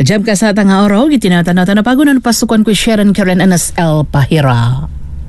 Jam ka sa tanga oraw, gitinatana-tana pagunan pasukan ko Sharon Karen NSL Pahira.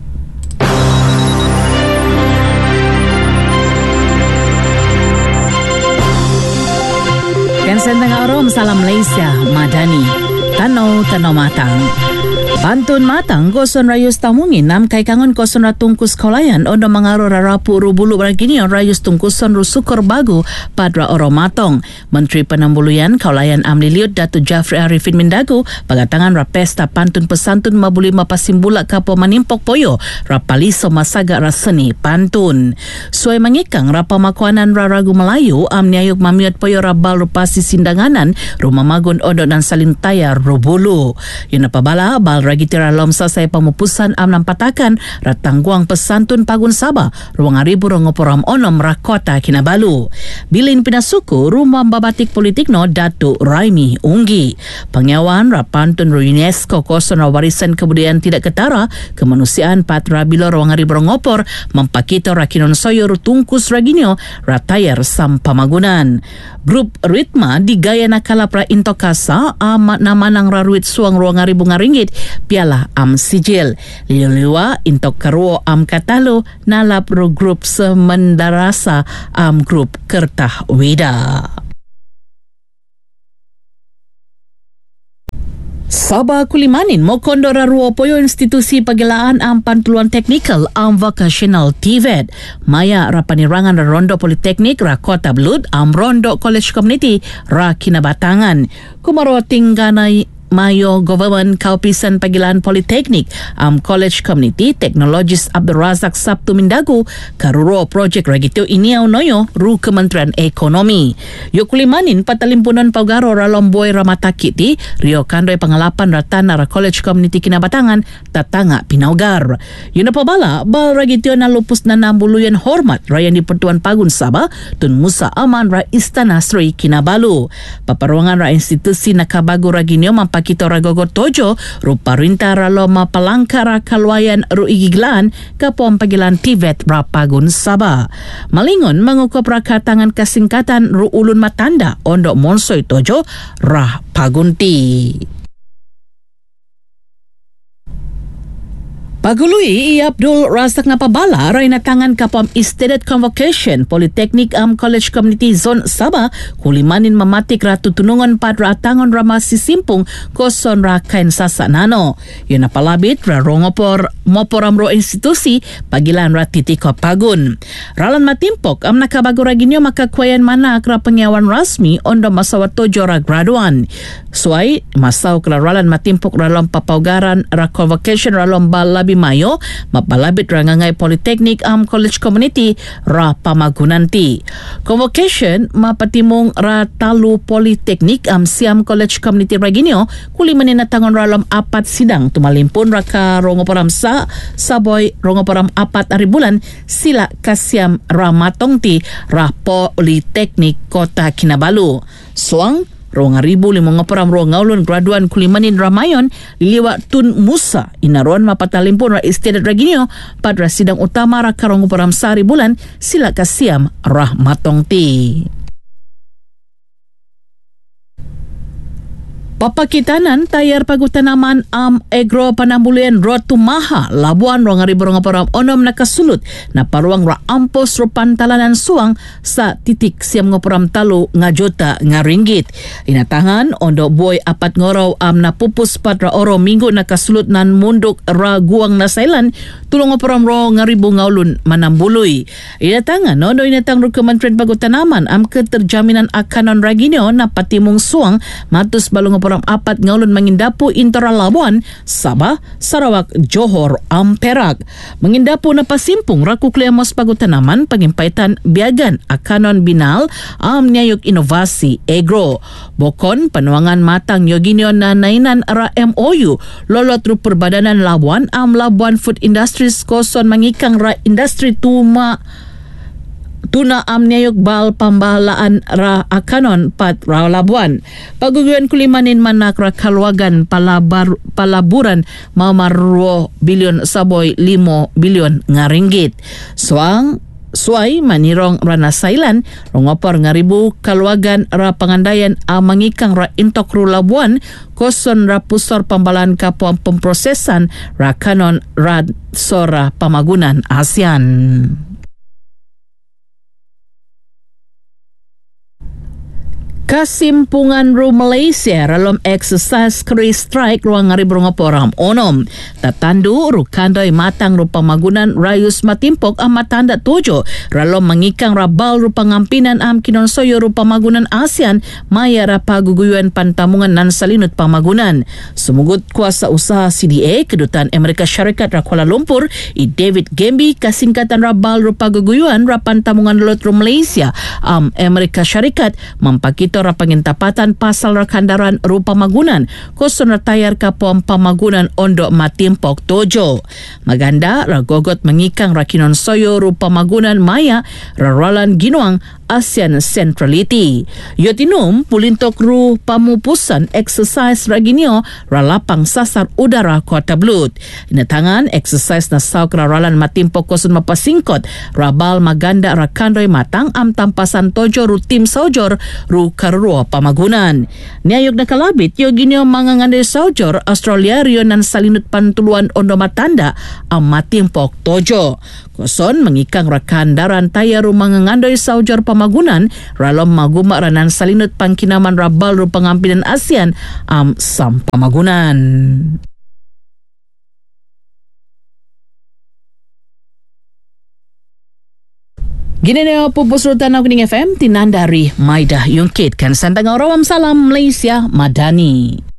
Kansan tanga oraw, masalam Malaysia, Madani. Tanaw matang. Bantun matang koson rayus tamungin nam kay kangon koson ratungkus kaulayan ondo mangaro rarapu rubulu baragini rayus tungkuson rusukor bagu padra oro matong. Menteri Penambuluyan Kaulayan Amliliut Datu Jafri Arifin Mindagu pagatangan rapesta pantun pesantun mabuli mapasimbula kapo manimpok poyo rapaliso masaga raseni pantun. Suai mangikang rapa makuanan raragu Melayu amniayuk mamiot poyo rabal rupasi sindanganan rumah magun ondo dan salintaya rubulu. Yun napabala bal ragitira lomsa saya pemupusan amnam patakan ratangguang pesantun Pagun Sabah ruang aribu rongoporam onom Rakota Kinabalu. Bilin pinasuku rumah babatik politik no Datu Raimi Unggi. Pengawan rapantun UNESCO koson warisan kebudayaan tidak ketara kemanusiaan patra bilo ruang aribu rongopor mempakito rakinon soyo rutungkus raginyo ratayar sampamagunan. Grup Ritma digaya nakala pra intokasa amat namanang raruit suang ruang aribu ngaringgit piala am sijil liwa intok karuo am katalo nalap ro grup semendarasa am grup Kertah Wida. Sabah kulimanin mokondo raruo poyo institusi pagilaan am pantulan teknikal am vocational TVET. Maya rapanirangan Rondo Politeknik Rakota Belud am Rondo College Community ra Kinabatangan. Kumaro tingganay Mayo Government Kaupisan Pagilaan Politeknik am College Community Teknologis Abdul Razak Sabtu Mindagu karuro projek ragito iniaw noyo ru Kementerian Ekonomi. Yokulimanin patalimpunan paugaro ralomboy ramatakiti Rio Kandoy pangalapan ratana ra College Community Kinabatangan tatanga pinaugar. Yun na pabala bal ragito na lupus na nambuluyan hormat rayan di Pertuan Pagun Sabah tun Musa Aman ra Istana Sri Kinabalu. Paparuangan ra institusi nakabago raginyo kita ragogo tojo rupa rinta ralo mapalangkara kalwayan ru igiglan kapom pagilan TVET Rapagun Sabah. Malingon mengukop rakatangan kasingkatan ru ulun matanda ondo monsoy tojo rah pagunti. Pagului Abdul Razak napabala ray natangan kapam extended convocation Politeknik am College Community Zone Sabah kulimanin mamatik ratu tunungan padra atangon ramasi simpung koson rakain sasanano. Yun napalabit ra rongopor moporam ro institusi pagilan ratiti ko pagun. Ralan matimpok am nakabago raginyo makakwayan manak ra pengyawan rasmi ondo masawat tojo ra graduan. Suai masaw klaralan matimpok ralom papaugaran ra convocation ralom balabi Mayo mapalabit rangangay Politeknik am College Community ra pamagunanti. Convocation mapatimong ra talu Politeknik am Siam College Community raginyo kulimanin natangon ralom 4 sidang tumalimpun ra ka rongoparam sa saboy rongoparam 4 aribulan sila kasiam ramatongti ra Politeknik Kota Kinabalu. Suang Rong aribu limang ngaparam rong ngaulun graduan kulimanin ramayon liliwa tun Musa inaron mapatalimpun ra istiadat raginyo padra sidang utama ra karong ngaparam sari bulan sila kasiam rahmatongti. Papakitanan tayar pagutanaman am Agro Panambuluyan Road to Maha Labuan rong aribu rong aparam onom nakasulut na paruang ra ampos ro pantalanan suang sa titik siam ngoparam talo nga juta nga ringgit. Inatangan ondo boy 4 ngoraw am napupus padra oro minggo nakasulut nan mundok ra guang na sailan tulong ngoparam ro nga ribu ngaulun manambuloy. Inatangan ondo inatang ro Kementerian Pagutanaman am keterjaminan akanon raginyo na patimong suang matus balong 4 ngaulun mangindapo Intara Labuan, Sabah, Sarawak, Johor, Perak. Mangindapo na pasimpong rakuklemos pagutanaman pagimpaitan biagan akanon binal niayok inovasi agro. Bokon panuangan matang yoginyo na nainan ra MOU lolot ru perbadanan Labuan Labuan Food Industries koson mangikang ra industri tuna amniayok bal pambahalaan ra akanon pat ra Labuan. Paguguan kulimanin manak ra kalwagan palaburan mamarro bilyon saboy 5 bilyon nga ringgit. Suang suai manirong rana sailan rongopor ngaribu kaluagan ra pangandayan mangikang ra intok ru Labuan koson ra pusor pambalaan kapuang pemprosesan ra kanon ra sora pamagunan ASEAN. Kasimpungan ru Malaysia dalam eksersis kri strike ruang ngaribu ngoporam onom. Tatandu ru kandoi matang ru pamagunan rayus matimpok matanda 7 dalam mengikang rabal ru pangampinan kinon soyo ru pamagunan ASEAN maya ra paguguyuan pantamungan nan salinut pamagunan. Sumugut kuasa usaha CDA Kedutaan Amerika Syarikat ra Kuala Lumpur David Gemby kasingkatan rabal ru paguguyuan ra pantamungan lot ru Malaysia Amerika Syarikat mampakito ra pangintapatan pasal ra kandaran rupa magunan koson ra tayar kapuang pamagunan ondo matimpok 7. Maganda ra gogot mengikang ra kinonsoyo rupa magunan maya raralan ginuang ASEAN Centrality. Yotinum pulintok ru pamupusan exercise raginio ralapang sasar udara Kota Blut. Inatangan exercise na sauk raralan matimpok koson mapasingkot rabal maganda ra kandoy matang tampasan 7 ru tim saujor ru karua pamagunan. Niayog na kalabit yoginio mga nganday saujor Australia rionan salinut pantuluan ondo matanda matimpok 7. Koson mengikang rakandaran taya rumah ngandoy saujor pamagunan ralom maguma ranan salinut pangkinaman rabal ru pangampinan ASEAN sam pamagunan. Gini na pupusrutan ako ng FM tinandari Maida Yungkit kan santang orawam salam Malaysia Madani.